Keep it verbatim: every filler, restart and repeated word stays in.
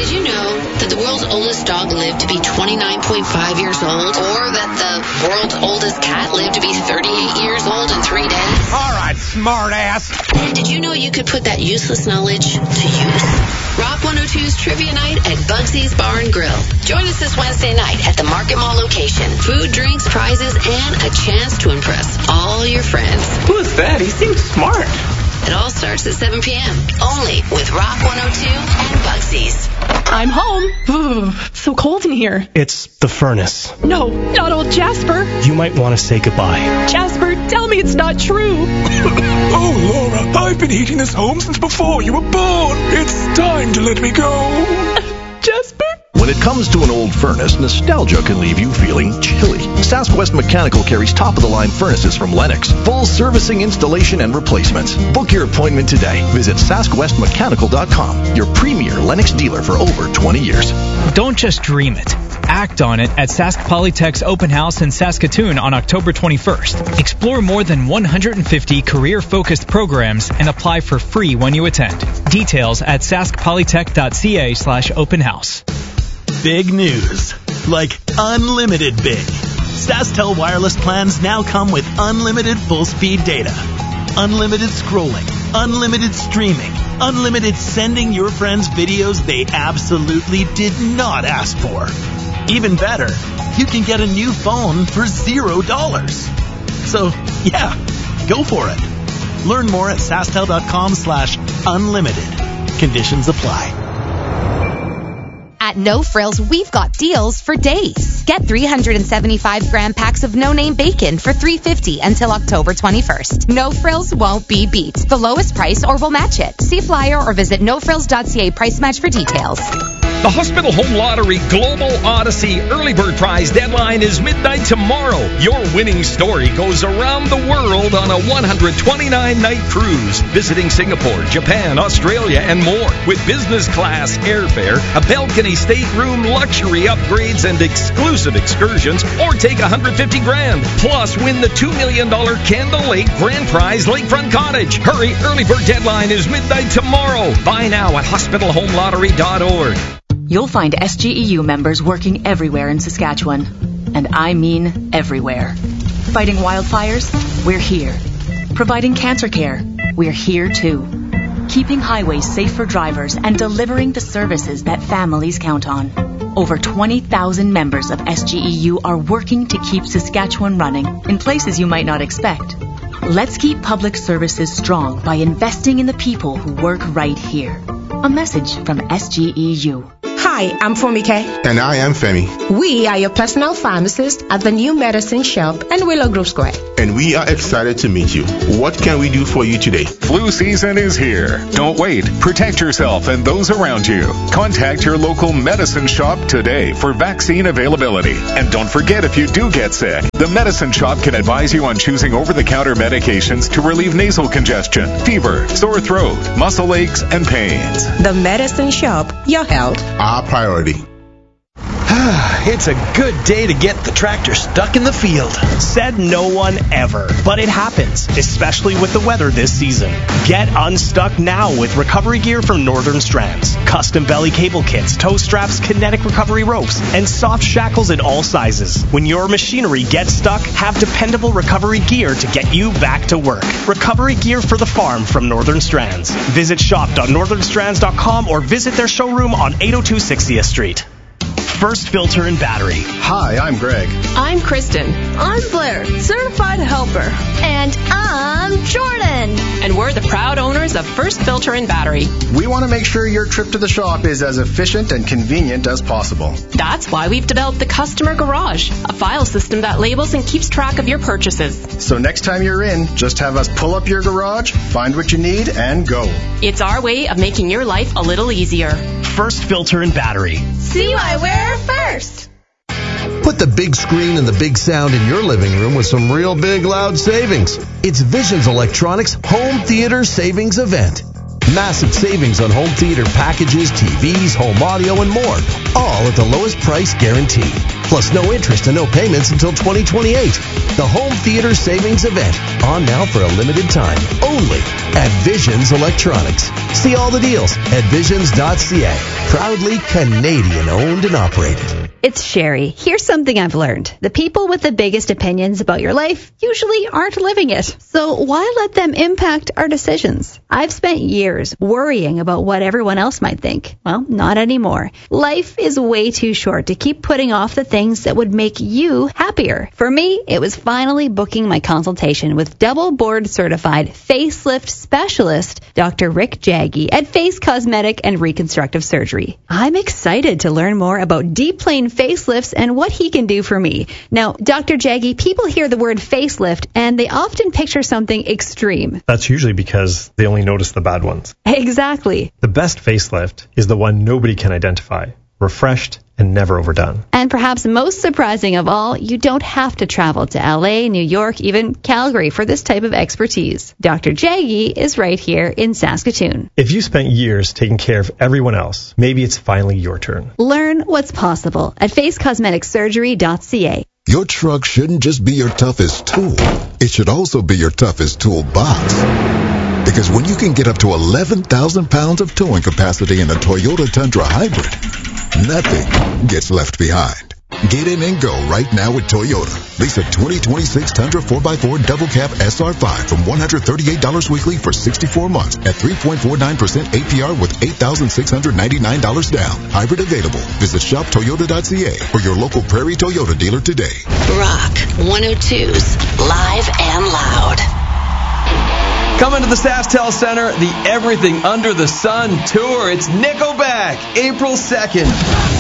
Did you know that the world's oldest dog lived to be twenty-nine point five years old? Or that the world's oldest cat lived to be thirty-eight years old in three days? All right, smart ass. And did you know you could put that useless knowledge to use? Rock one oh two's Trivia Night at Bugsy's Bar and Grill. Join us this Wednesday night at the Market Mall location. Food, drinks, prizes, and a chance to impress all your friends. Who is that? He seems smart. It all starts at seven p.m. Only with Rock one oh two and Bugsy's. I'm home. Ugh, so cold in here. It's the furnace. No, not old Jasper. You might want to say goodbye. Jasper, tell me it's not true. Oh, Laura, I've been heating this home since before you were born. It's time to let me go. Jasper? When it comes to an old furnace, nostalgia can leave you feeling chilly. Sask West Mechanical carries top-of-the-line furnaces from Lennox. Full servicing, installation, and replacements. Book your appointment today. Visit sask west mechanical dot com, your premier Lennox dealer for over twenty years. Don't just dream it. Act on it at Sask Polytech's open house in Saskatoon on October twenty-first. Explore more than one hundred fifty career-focused programs and apply for free when you attend. Details at sask polytech dot c a slash open house. Big news. Like unlimited big. SaskTel wireless plans now come with unlimited full-speed data, unlimited scrolling, unlimited streaming, unlimited sending your friends videos they absolutely did not ask for. Even better, you can get a new phone for zero dollars. So, yeah, go for it. Learn more at sastel dot com slash unlimited. Conditions apply. At No Frills, we've got deals for days. Get three hundred seventy-five gram packs of no-name bacon for three dollars and fifty cents until October twenty-first. No Frills won't be beat. The lowest price or we'll match it. See flyer or visit no frills dot c a price match for details. The Hospital Home Lottery Global Odyssey Early Bird Prize deadline is midnight tomorrow. Your winning story goes around the world on a one hundred twenty-nine night cruise, visiting Singapore, Japan, Australia, and more. With business class airfare, a balcony stateroom, luxury upgrades, and exclusive excursions, or take one hundred fifty grand. Plus, win the two million dollars Candle Lake Grand Prize Lakefront Cottage. Hurry, early bird deadline is midnight tomorrow. Buy now at hospital home lottery dot org. You'll find S G E U members working everywhere in Saskatchewan. And I mean everywhere. Fighting wildfires? We're here. Providing cancer care? We're here too. Keeping highways safe for drivers and delivering the services that families count on. Over twenty thousand members of S G E U are working to keep Saskatchewan running in places you might not expect. Let's keep public services strong by investing in the people who work right here. A message from S G E U. Hi, I'm Fomike. And I am Femi. We are your personal pharmacist at the New Medicine Shop in Willow Grove Square. And we are excited to meet you. What can we do for you today? Flu season is here. Don't wait. Protect yourself and those around you. Contact your local medicine shop today for vaccine availability. And don't forget, if you do get sick, the medicine shop can advise you on choosing over-the-counter medications to relieve nasal congestion, fever, sore throat, muscle aches, and pains. The Medicine Shop, your health, our priority. It's a good day to get the tractor stuck in the field. Said no one ever. But it happens, especially with the weather this season. Get unstuck now with recovery gear from Northern Strands. Custom belly cable kits, tow straps, kinetic recovery ropes, and soft shackles in all sizes. When your machinery gets stuck, have dependable recovery gear to get you back to work. Recovery gear for the farm from Northern Strands. Visit shop dot northern strands dot com or visit their showroom on eight oh two sixtieth Street. First Filter and Battery. Hi, I'm Greg. I'm Kristen. I'm Blair, certified helper. And I'm Jordan. And we're the proud owners of First Filter and Battery. We want to make sure your trip to the shop is as efficient and convenient as possible. That's why we've developed the Customer Garage, a file system that labels and keeps track of your purchases. So next time you're in, just have us pull up your garage, find what you need, and go. It's our way of making your life a little easier. First Filter and Battery. See why we're first. Put the big screen and the big sound in your living room with some real big loud savings. It's Visions Electronics Home Theater Savings Event. Massive savings on home theater packages, T Vs, home audio, and more. All at the lowest price guaranteed. Plus no interest and no payments until twenty twenty-eight. The Home Theater Savings Event On now for a limited time, only at Visions Electronics. See all the deals at visions dot c a. Proudly Canadian owned and operated. It's Sherry. Here's something I've learned. The people with the biggest opinions about your life usually aren't living it. So why let them impact our decisions? I've spent years worrying about what everyone else might think. Well, not anymore. Life is way too short to keep putting off the things that would make you happier. For me, it was finally booking my consultation with double board certified facelift specialist Doctor Rick Jaggi at Face Cosmetic and Reconstructive Surgery. I'm excited to learn more about deep plane facelifts and what he can do for me. Now, Doctor Jaggi, people hear the word facelift and they often picture something extreme. That's usually because they only notice the bad ones. Exactly. The best facelift is the one nobody can identify. Refreshed and never overdone. And perhaps most surprising of all, you don't have to travel to L A, New York, even Calgary for this type of expertise. Doctor Jaggi is right here in Saskatoon. If you spent years taking care of everyone else, maybe it's finally your turn. Learn what's possible at face cosmetic surgery dot c a. Your truck shouldn't just be your toughest tool. It should also be your toughest toolbox. Because when you can get up to eleven thousand pounds of towing capacity in a Toyota Tundra Hybrid, nothing gets left behind. Get in and go right now with Toyota. Lease a twenty twenty-six Tundra four by four Double Cab S R five from one hundred thirty-eight dollars weekly for sixty-four months at three point four nine percent A P R with eight thousand six hundred ninety-nine dollars down. Hybrid available. Visit shop toyota dot c a or your local Prairie Toyota dealer today. Rock one oh two's Live and Loud. Coming to the SaskTel Center, the Everything Under the Sun Tour. It's Nickelback, April second.